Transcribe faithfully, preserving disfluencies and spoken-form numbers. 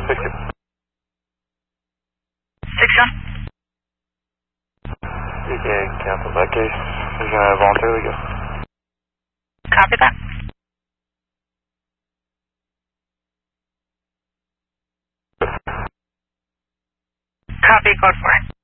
sixty. six John. You can cancel that case. He's going to voluntarily go. Copy that. Copy, code for it.